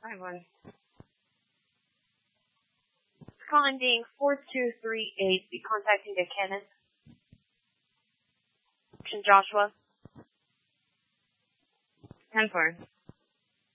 5-1. Calling being 4238. Be contacting the Kenneth. Joshua. 10-4.